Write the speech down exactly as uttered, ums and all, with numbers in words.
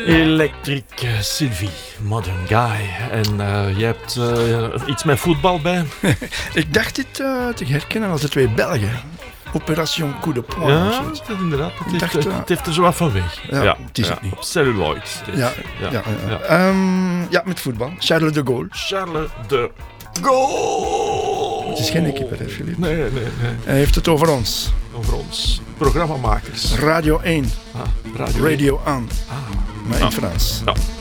Electric Sylvie, Modern Guy. En uh, je hebt uh, iets met voetbal bij? Ik dacht dit uh, te herkennen als de twee Belgen. Operation Coup de Poing. Ja, dat inderdaad. Het heeft, dacht, uh, het heeft er zo wat van weg. Ja, ja het is ja. het niet. Celluloid. Ja, ja, ja, ja. Ja. Um, ja, met voetbal. Charles de Gaulle. Charles de Gaulle. Het is geen equipe, hè, Philippe? Nee, nee, nee. Hij heeft het over ons. Over ons. Programmamakers. Radio één. Ah, Radio, Radio aan. Ah. Maar in ah. Frans. Ja.